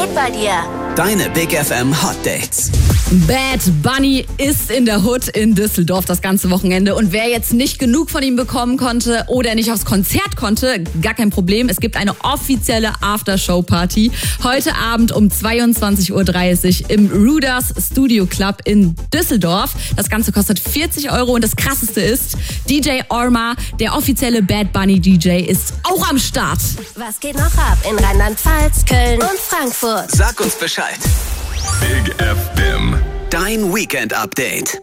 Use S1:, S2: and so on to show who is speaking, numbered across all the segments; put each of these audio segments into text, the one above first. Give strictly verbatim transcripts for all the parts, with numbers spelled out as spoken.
S1: geht bei dir?
S2: Deine Big F M Hot Dates.
S3: Bad Bunny ist in der Hood in Düsseldorf das ganze Wochenende. Und wer jetzt nicht genug von ihm bekommen konnte oder nicht aufs Konzert konnte, gar kein Problem. Es gibt eine offizielle Aftershow-Party heute Abend um zweiundzwanzig Uhr dreißig im Ruders Studio Club in Düsseldorf. Das Ganze kostet vierzig Euro und das Krasseste ist, D J Orma, der offizielle Bad Bunny D J, ist auch am Start.
S1: Was geht noch ab in Rheinland-Pfalz, Köln und Frankfurt?
S2: Sag uns Bescheid.
S4: Big F M.
S2: Dein Weekend-Update.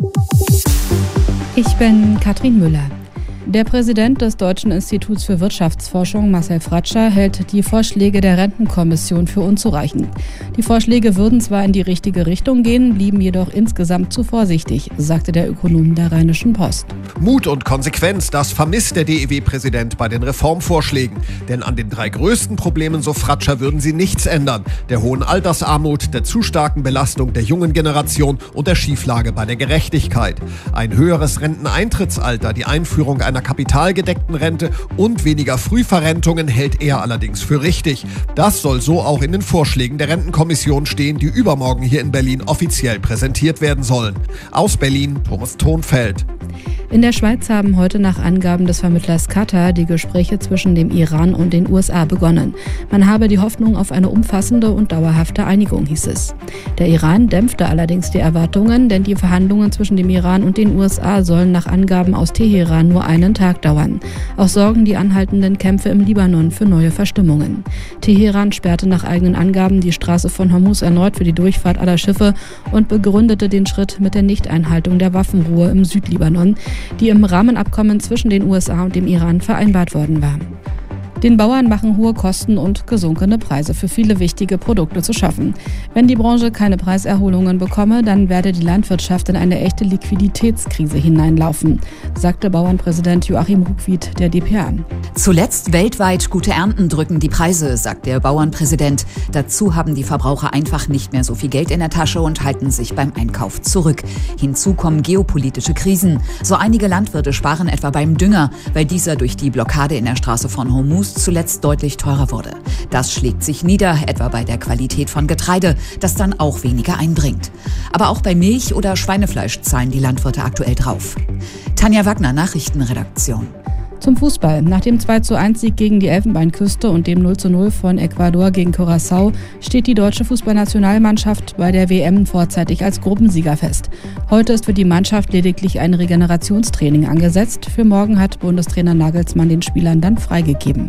S5: Ich bin Katrin Müller. Der Präsident des Deutschen Instituts für Wirtschaftsforschung, Marcel Fratscher, hält die Vorschläge der Rentenkommission für unzureichend. Die Vorschläge würden zwar in die richtige Richtung gehen, blieben jedoch insgesamt zu vorsichtig, sagte der Ökonom der Rheinischen Post.
S6: Mut und Konsequenz, das vermisst der D E W-Präsident bei den Reformvorschlägen. Denn an den drei größten Problemen, so Fratscher, würden sie nichts ändern. Der hohen Altersarmut, der zu starken Belastung der jungen Generation und der Schieflage bei der Gerechtigkeit. Ein höheres Renteneintrittsalter, die Einführung einer kapitalgedeckten Rente und weniger Frühverrentungen hält er allerdings für richtig. Das soll so auch in den Vorschlägen der Rentenkommission stehen, die übermorgen hier in Berlin offiziell präsentiert werden sollen. Aus Berlin, Thomas Thonfeld.
S5: In der Schweiz haben heute nach Angaben des Vermittlers Katar die Gespräche zwischen dem Iran und den U S A begonnen. Man habe die Hoffnung auf eine umfassende und dauerhafte Einigung, hieß es. Der Iran dämpfte allerdings die Erwartungen, denn die Verhandlungen zwischen dem Iran und den U S A sollen nach Angaben aus Teheran nur einen Tag dauern. Auch sorgen die anhaltenden Kämpfe im Libanon für neue Verstimmungen. Teheran sperrte nach eigenen Angaben die Straße von Hormuz erneut für die Durchfahrt aller Schiffe und begründete den Schritt mit der Nichteinhaltung der Waffenruhe im Südlibanon, die im Rahmenabkommen zwischen den U S A und dem Iran vereinbart worden war. Den Bauern machen hohe Kosten und gesunkene Preise für viele wichtige Produkte zu schaffen. Wenn die Branche keine Preiserholungen bekomme, dann werde die Landwirtschaft in eine echte Liquiditätskrise hineinlaufen, sagte Bauernpräsident Joachim Ruckwied der D P A.
S7: Zuletzt weltweit gute Ernten drücken die Preise, sagt der Bauernpräsident. Dazu haben die Verbraucher einfach nicht mehr so viel Geld in der Tasche und halten sich beim Einkauf zurück. Hinzu kommen geopolitische Krisen. So einige Landwirte sparen etwa beim Dünger, weil dieser durch die Blockade in der Straße von Hormuz zuletzt deutlich teurer wurde. Das schlägt sich nieder, etwa bei der Qualität von Getreide, das dann auch weniger einbringt. Aber auch bei Milch oder Schweinefleisch zahlen die Landwirte aktuell drauf. Tanja Wagner, Nachrichtenredaktion.
S5: Zum Fußball. Nach dem zwei zu eins Sieg gegen die Elfenbeinküste und dem null zu null von Ecuador gegen Curaçao steht die deutsche Fußballnationalmannschaft bei der W M vorzeitig als Gruppensieger fest. Heute ist für die Mannschaft lediglich ein Regenerationstraining angesetzt. Für morgen hat Bundestrainer Nagelsmann den Spielern dann freigegeben.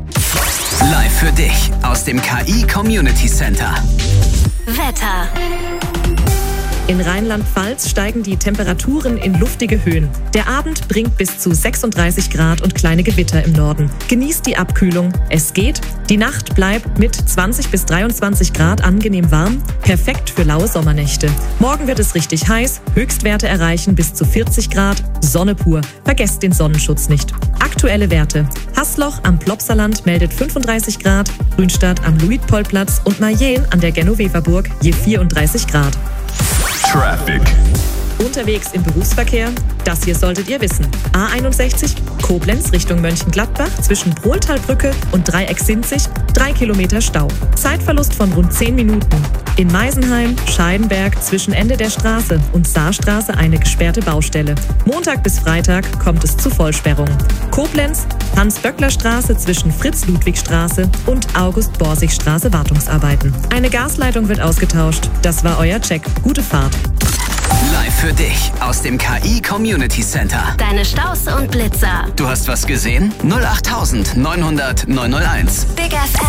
S2: Live für dich aus dem K I Community Center.
S1: Wetter.
S8: In Rheinland-Pfalz steigen die Temperaturen in luftige Höhen. Der Abend bringt bis zu sechsunddreißig Grad und kleine Gewitter im Norden. Genießt die Abkühlung. Es geht. Die Nacht bleibt mit zwanzig bis dreiundzwanzig Grad angenehm warm. Perfekt für laue Sommernächte. Morgen wird es richtig heiß. Höchstwerte erreichen bis zu vierzig Grad. Sonne pur. Vergesst den Sonnenschutz nicht. Aktuelle Werte. Haßloch am Plopsaland meldet fünfunddreißig Grad. Grünstadt am Luitpoldplatz und Mayenne an der Genoveverburg je vierunddreißig Grad.
S4: Traffic.
S8: Unterwegs im Berufsverkehr? Das hier solltet ihr wissen. A einundsechzig Koblenz Richtung Mönchengladbach zwischen Brohltalbrücke und Dreieck-Sinzig, drei Kilometer Stau. Zeitverlust von rund zehn Minuten. In Meisenheim, Scheidenberg zwischen Ende der Straße und Saarstraße eine gesperrte Baustelle. Montag bis Freitag kommt es zu Vollsperrungen. Koblenz, Hans-Böckler-Straße zwischen Fritz-Ludwig-Straße und August-Borsig-Straße Wartungsarbeiten. Eine Gasleitung wird ausgetauscht. Das war euer Check. Gute Fahrt.
S2: Live für dich aus dem K I Community Center.
S1: Deine Staus und Blitzer.
S2: Du hast was gesehen? null acht neun null null neun null eins.
S1: Big F M.